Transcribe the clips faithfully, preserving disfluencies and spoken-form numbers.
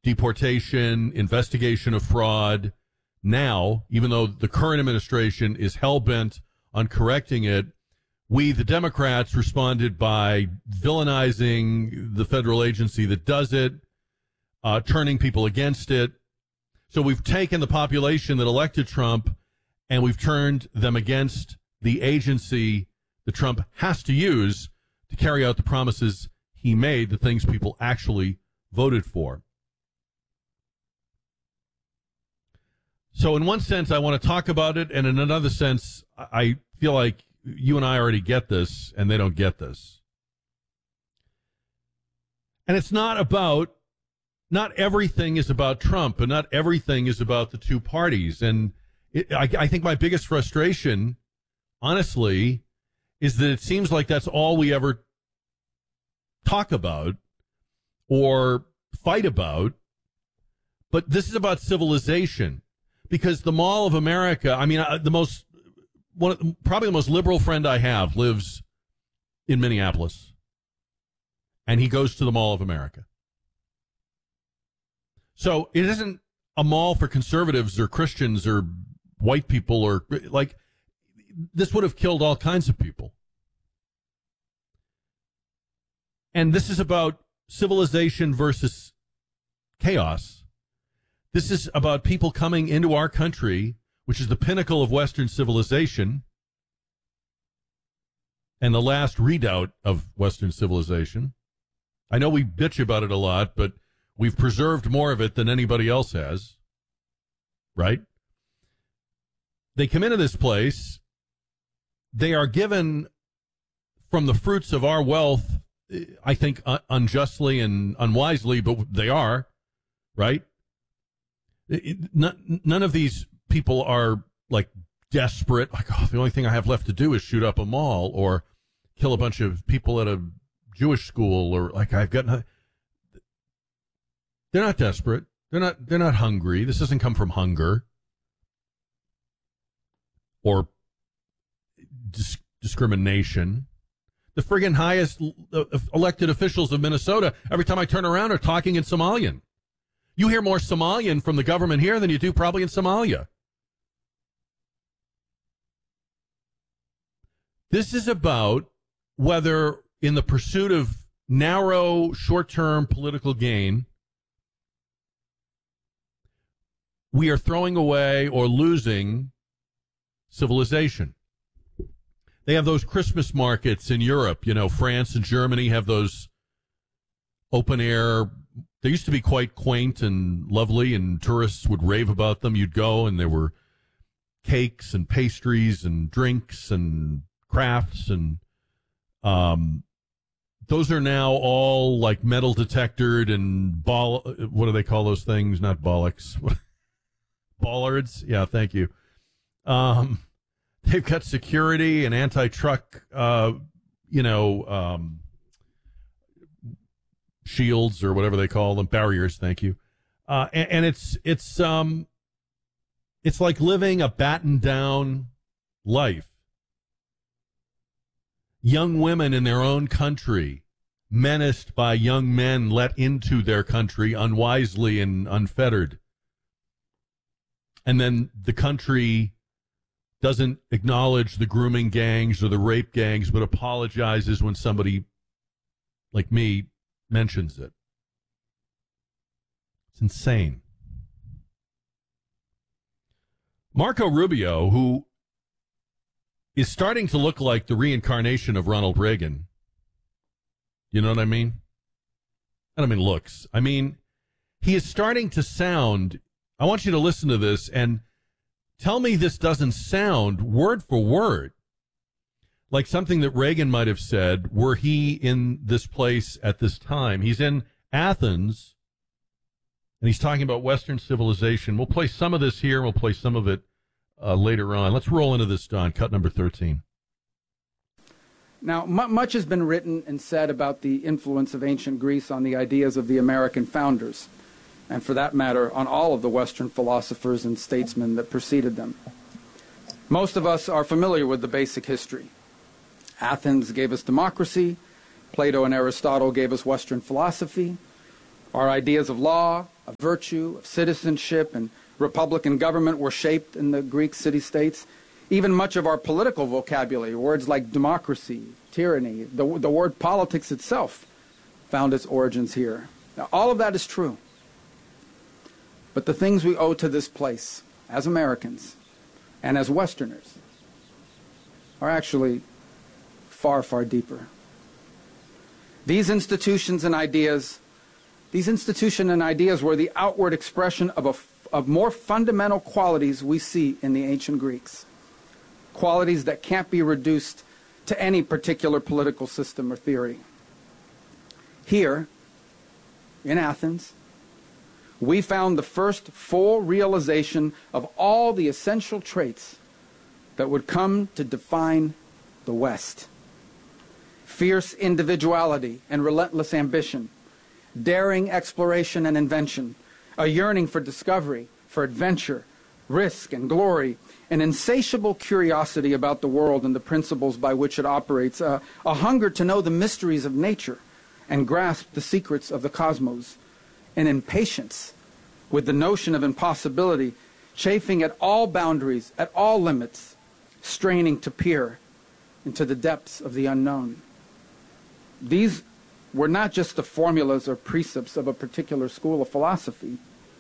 deportation, investigation of fraud. Now, even though the current administration is hell-bent on correcting it, we, the Democrats, responded by villainizing the federal agency that does it, uh, turning people against it. So we've taken the population that elected Trump and we've turned them against the agency that Trump has to use to carry out the promises he made, the things people actually voted for. So in one sense, I want to talk about it, and in another sense, I feel like you and I already get this, and they don't get this. And it's not about, not everything is about Trump, and not everything is about the two parties. And it, I, I think my biggest frustration, honestly, is that it seems like that's all we ever talk about or fight about. But this is about civilization. Because the Mall of America, I mean, uh, the most, one of, probably the most liberal friend I have lives in Minneapolis. And he goes to the Mall of America. So it isn't a mall for conservatives or Christians or white people or, like, this would have killed all kinds of people. And this is about civilization versus chaos. This is about people coming into our country, which is the pinnacle of Western civilization and the last redoubt of Western civilization. I know we bitch about it a lot, but we've preserved more of it than anybody else has, right? They come into this place. They are given from the fruits of our wealth, I think, un- unjustly and unwisely, but they are, right? It, none, none of these people are like desperate, like, oh, the only thing I have left to do is shoot up a mall or kill a bunch of people at a Jewish school, or like I've got no, they're not desperate. They're not, they're not hungry. This doesn't come from hunger or dis- discrimination. The friggin' highest uh, elected officials of Minnesota, every time I turn around, are talking in Somalian. You hear more Somalian from the government here than you do probably in Somalia. This is about whether, in the pursuit of narrow, short-term political gain, we are throwing away or losing civilization. They have those Christmas markets in Europe. You know, France and Germany have those open-air. They used to be quite quaint and lovely, and tourists would rave about them. You'd go, and there were cakes and pastries and drinks and crafts, and um, those are now all like metal detectored and ball. What do they call those things? Not bollocks. Bollards. Yeah, thank you. Um, they've got security and anti-truck, uh, you know, um, shields or whatever they call them, barriers. Thank you. Uh, and, and it's it's um, it's like living a battened down life. Young women in their own country, menaced by young men let into their country unwisely and unfettered. And then the country doesn't acknowledge the grooming gangs or the rape gangs, but apologizes when somebody like me mentions it. It's insane. Marco Rubio, who is starting to look like the reincarnation of Ronald Reagan. You know what I mean? I don't mean looks. I mean, he is starting to sound, I want you to listen to this and tell me this doesn't sound word for word like something that Reagan might have said were he in this place at this time. He's in Athens, and he's talking about Western civilization. We'll play some of this here. We'll play some of it uh, later on. Let's roll into this, Don. Cut number thirteen. Now, m- much has been written and said about the influence of ancient Greece on the ideas of the American founders, and for that matter, on all of the Western philosophers and statesmen that preceded them. Most of us are familiar with the basic history. Athens gave us democracy. Plato and Aristotle gave us Western philosophy. Our ideas of law, of virtue, of citizenship, and republican government were shaped in the Greek city-states. Even much of our political vocabulary, words like democracy, tyranny, the, the word politics itself found its origins here. Now, all of that is true. But the things we owe to this place as Americans and as Westerners are actually far, far deeper. These institutions and ideas, these institutions and ideas were the outward expression of, a, of more fundamental qualities we see in the ancient Greeks. Qualities that can't be reduced to any particular political system or theory. Here, in Athens, we found the first full realization of all the essential traits that would come to define the West. Fierce individuality and relentless ambition, daring exploration and invention, a yearning for discovery, for adventure, risk and glory, an insatiable curiosity about the world and the principles by which it operates, uh, a hunger to know the mysteries of nature and grasp the secrets of the cosmos, an impatience with the notion of impossibility, chafing at all boundaries, at all limits, straining to peer into the depths of the unknown. These were not just the formulas or precepts of a particular school of philosophy.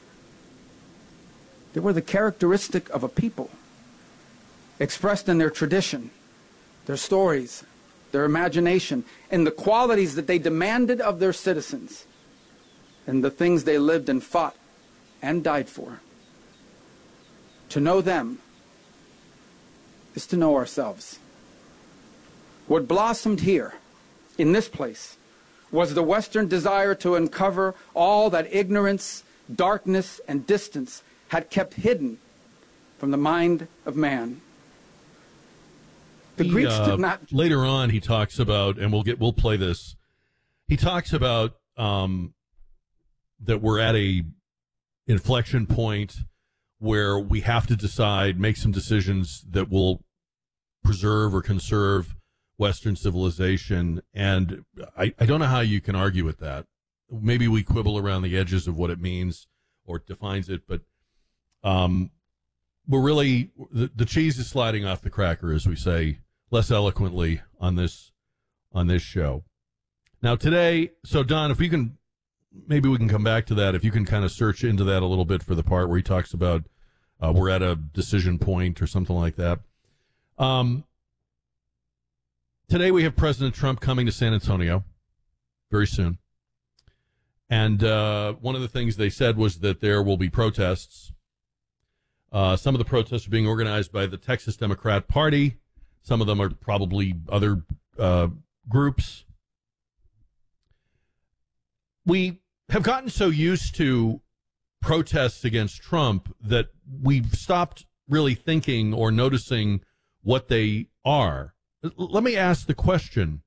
They were the characteristic of a people, expressed in their tradition, their stories, their imagination, and the qualities that they demanded of their citizens, and the things they lived and fought and died for. To know them is to know ourselves. What blossomed here, in this place, was the Western desire to uncover all that ignorance, darkness, and distance had kept hidden from the mind of man. The he, Greeks uh, did not. Later on, he talks about, and we'll get, we'll play this. He talks about um, that we're at a inflection point where we have to decide, make some decisions that will preserve or conserve Western civilization. And I, I don't know how you can argue with that. Maybe we quibble around the edges of what it means or defines it, but um, we're really, the, the cheese is sliding off the cracker, as we say less eloquently on this on this show. Now today, so Don, if we can, maybe we can come back to that. If you can kind of search into that a little bit for the part where he talks about uh, we're at a decision point or something like that. Um, today we have President Trump coming to San Antonio very soon. And uh, one of the things they said was that there will be protests. Uh, some of the protests are being organized by the Texas Democrat Party. Some of them are probably other uh, groups. We have gotten so used to protests against Trump that we've stopped really thinking or noticing what they are. Let me ask the question,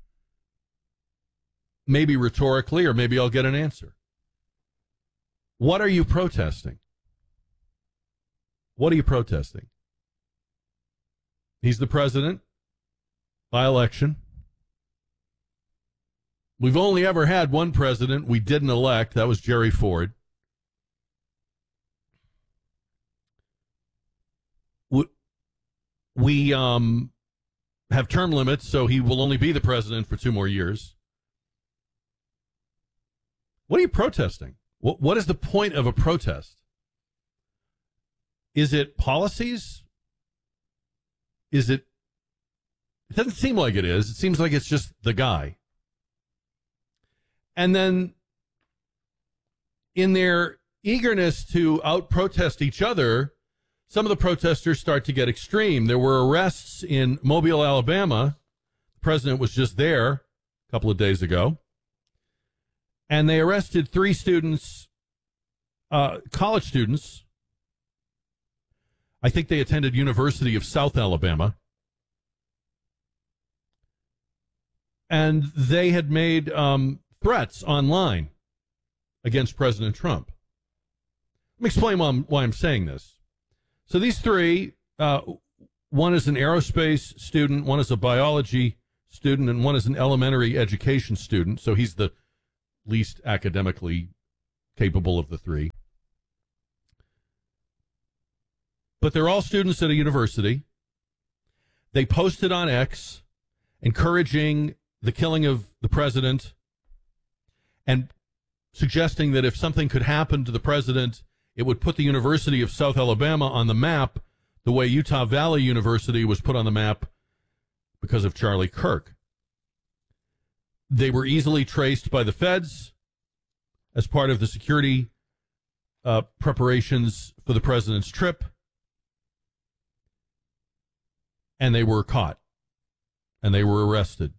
maybe rhetorically, or maybe I'll get an answer. What are you protesting? What are you protesting? He's the president by election. We've only ever had one president we didn't elect. That was Jerry Ford. We, we um, have term limits, so he will only be the president for two more years. What are you protesting? What, what is the point of a protest? Is it policies? Is it? It doesn't seem like it is. It seems like it's just the guy. And then in their eagerness to out-protest each other, some of the protesters start to get extreme. There were arrests in Mobile, Alabama. The president was just there a couple of days ago. And they arrested three students, uh, college students. I think they attended University of South Alabama. And they had made um, threats online against President Trump. Let me explain why I'm, why I'm saying this. So these three, uh, one is an aerospace student, one is a biology student, and one is an elementary education student. So he's the least academically capable of the three. But they're all students at a university. They posted on X encouraging the killing of the president and suggesting that if something could happen to the president, it would put the University of South Alabama on the map the way Utah Valley University was put on the map because of Charlie Kirk. They were easily traced by the feds as part of the security uh, preparations for the president's trip, and they were caught, and they were arrested.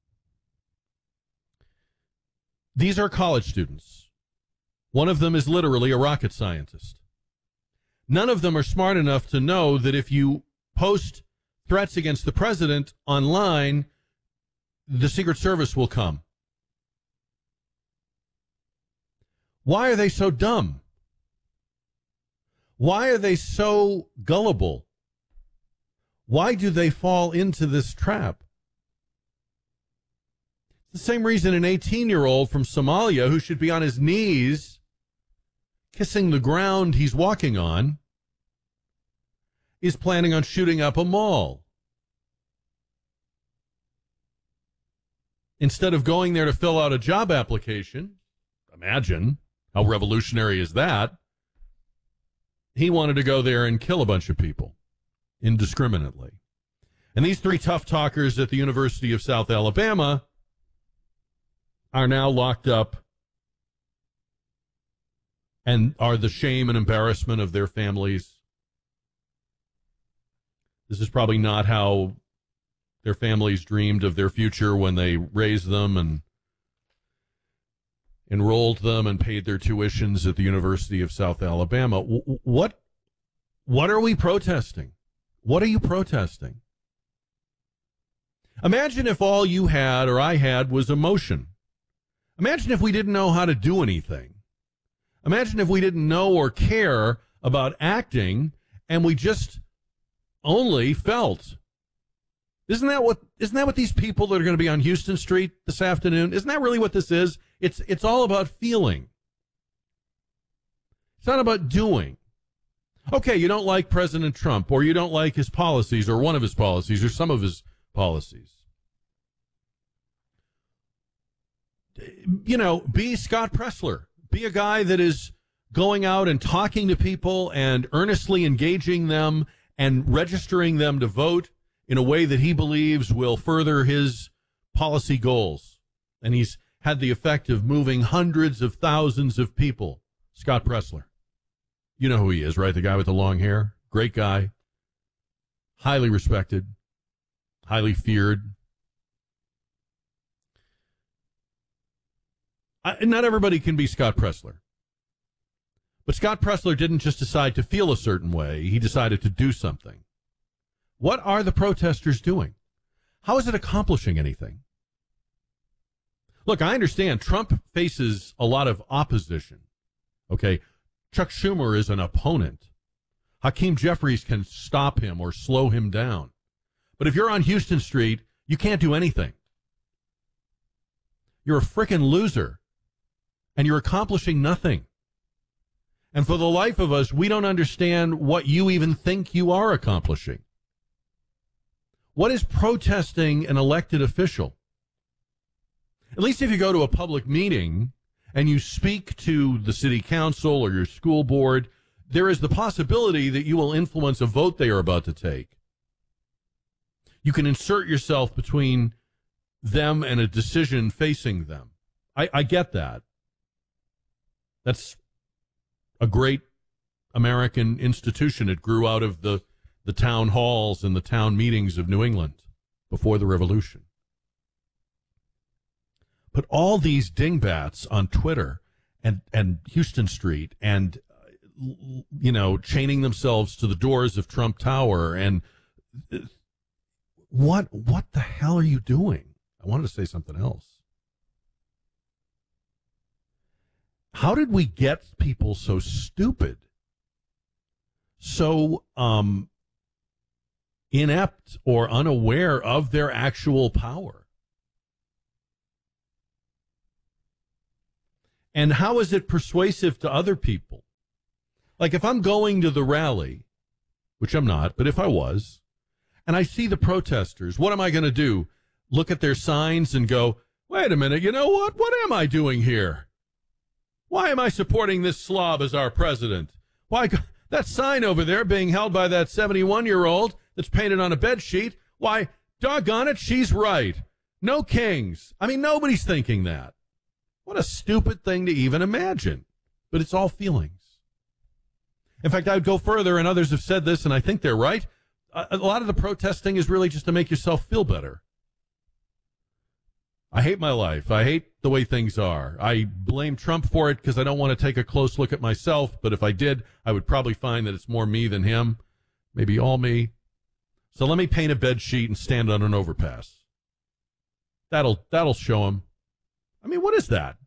These are college students. One of them is literally a rocket scientist. None of them are smart enough to know that if you post threats against the president online, the Secret Service will come. Why are they so dumb? Why are they so gullible? Why do they fall into this trap? The same reason an eighteen-year-old from Somalia who should be on his knees kissing the ground he's walking on is planning on shooting up a mall. Instead of going there to fill out a job application, imagine how revolutionary is that, he wanted to go there and kill a bunch of people indiscriminately. And these three tough talkers at the University of South Alabama are now locked up and are the shame and embarrassment of their families. This is probably not how their families dreamed of their future when they raised them and enrolled them and paid their tuitions at the University of South Alabama. What, what are we protesting? What are you protesting? Imagine if all you had or I had was emotion. Imagine if we didn't know how to do anything. Imagine if we didn't know or care about acting and we just only felt. Isn't that what isn't that what these people that are going to be on Houston Street this afternoon, isn't that really what this is? It's it's all about feeling. It's not about doing. Okay, you don't like President Trump, or you don't like his policies, or one of his policies, or some of his policies. You know, be Scott Presler. Be a guy that is going out and talking to people and earnestly engaging them and registering them to vote in a way that he believes will further his policy goals. And he's had the effect of moving hundreds of thousands of people. Scott Presler. You know who he is, right? The guy with the long hair. Great guy. Highly respected. Highly feared. I, not everybody can be Scott Presler. But Scott Presler didn't just decide to feel a certain way. He decided to do something. What are the protesters doing? How is it accomplishing anything? Look, I understand Trump faces a lot of opposition. Okay, Chuck Schumer is an opponent. Hakeem Jeffries can stop him or slow him down. But if you're on Houston Street, you can't do anything. You're a frickin' loser. And you're accomplishing nothing. And for the life of us, we don't understand what you even think you are accomplishing. What is protesting an elected official? At least if you go to a public meeting and you speak to the city council or your school board, there is the possibility that you will influence a vote they are about to take. You can insert yourself between them and a decision facing them. I, I get that. That's a great American institution. It grew out of the, the town halls and the town meetings of New England before the Revolution. But all these dingbats on Twitter and, and Houston Street and, you know, chaining themselves to the doors of Trump Tower and what, what the hell are you doing? I wanted to say something else. How did we get people so stupid, so um, inept or unaware of their actual power? And how is it persuasive to other people? Like if I'm going to the rally, which I'm not, but if I was, and I see the protesters, what am I going to do? Look at their signs and go, wait a minute, you know what? What am I doing here? Why am I supporting this slob as our president? Why, that sign over there being held by that seventy-one-year-old that's painted on a bedsheet, why, doggone it, she's right. No kings. I mean, nobody's thinking that. What a stupid thing to even imagine. But it's all feelings. In fact, I would go further, and others have said this, and I think they're right. A, a lot of the protesting is really just to make yourself feel better. I hate my life. I hate the way things are. I blame Trump for it because I don't want to take a close look at myself, but if I did, I would probably find that it's more me than him, maybe all me. So let me paint a bed sheet and stand on an overpass. That'll that'll show him. I mean, what is that?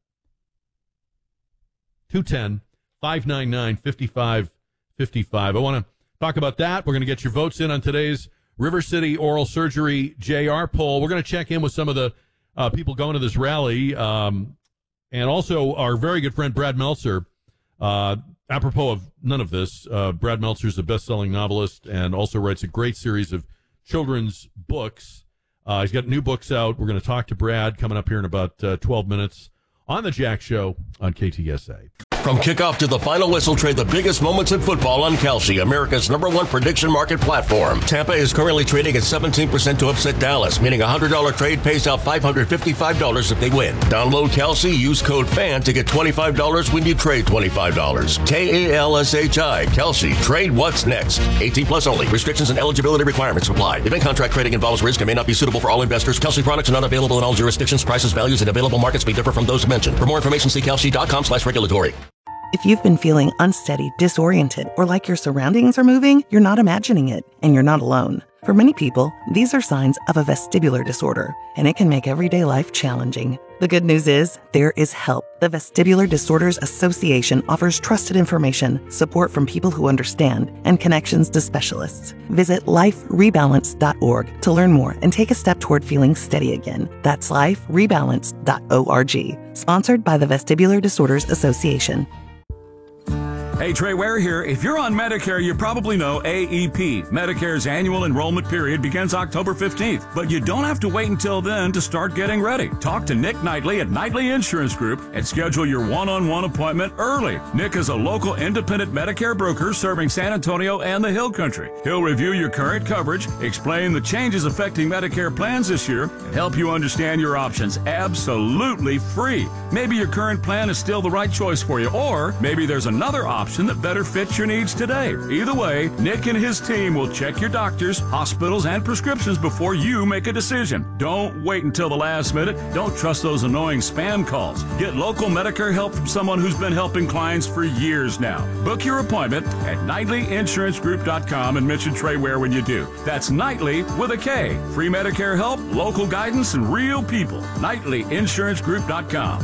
two one zero, five nine nine, five five five five. I want to talk about that. We're going to get your votes in on today's River City Oral Surgery J R poll. We're going to check in with some of the uh, people going to this rally, um, and also our very good friend Brad Meltzer. Uh, apropos of none of this, uh, Brad Meltzer is a best-selling novelist and also writes a great series of children's books. Uh, he's got new books out. We're going to talk to Brad coming up here in about uh, twelve minutes on The Jack Show on K T S A. From kickoff to the final whistle, trade the biggest moments in football on Kalshi, America's number one prediction market platform. Tampa is currently trading at seventeen percent to upset Dallas, meaning a one hundred dollars trade pays out five hundred fifty-five dollars if they win. Download Kalshi, use code FAN to get twenty-five dollars when you trade twenty-five dollars. K A L S H I, Kalshi. Trade what's next. eighteen plus only. Restrictions and eligibility requirements apply. Event contract trading involves risk and may not be suitable for all investors. Kalshi products are not available in all jurisdictions. Prices, values, and available markets may differ from those mentioned. For more information, see kalshi.com slash regulatory. If you've been feeling unsteady, disoriented, or like your surroundings are moving, you're not imagining it, and you're not alone. For many people, these are signs of a vestibular disorder, and it can make everyday life challenging. The good news is, there is help. The Vestibular Disorders Association offers trusted information, support from people who understand, and connections to specialists. Visit life rebalance dot org to learn more and take a step toward feeling steady again. That's life rebalance dot org. Sponsored by the Vestibular Disorders Association. Hey, Trey Ware here. If you're on Medicare, you probably know A E P. Medicare's annual enrollment period begins October fifteenth, but you don't have to wait until then to start getting ready. Talk to Nick Knightley at Knightley Insurance Group and schedule your one-on-one appointment early. Nick is a local independent Medicare broker serving San Antonio and the Hill Country. He'll review your current coverage, explain the changes affecting Medicare plans this year, and help you understand your options absolutely free. Maybe your current plan is still the right choice for you, or maybe there's another option that better fits your needs today. Either way, Nick and his team will check your doctors, hospitals, and prescriptions before you make a decision. Don't wait until the last minute. Don't trust those annoying spam calls. Get local Medicare help from someone who's been helping clients for years now. Book your appointment at Knightley Insurance Group dot com and mention Trey Ware when you do. That's Knightley with a K. Free Medicare help, local guidance, and real people. Knightley Insurance Group dot com.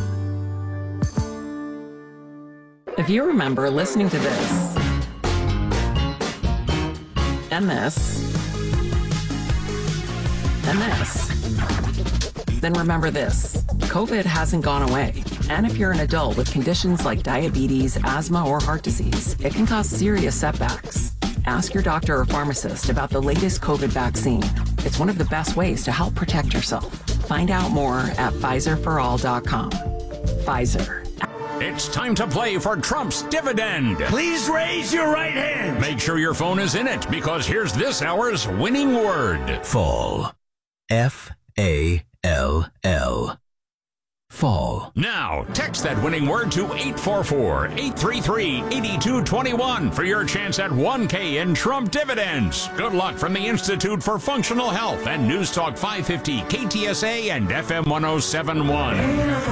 If you remember listening to this, and this, and this, then remember this. COVID hasn't gone away. And if you're an adult with conditions like diabetes, asthma, or heart disease, it can cause serious setbacks. Ask your doctor or pharmacist about the latest COVID vaccine. It's one of the best ways to help protect yourself. Find out more at Pfizer for all dot com. Pfizer. It's time to play for Trump's dividend. Please raise your right hand. Make sure your phone is in it, because here's this hour's winning word. Fall. F A L L. Fall. Now, text that winning word to eight four four, eight three three, eight two two one for your chance at one K in Trump dividends. Good luck from the Institute for Functional Health and News Talk five fifty, K T S A, and F M one oh seven point one.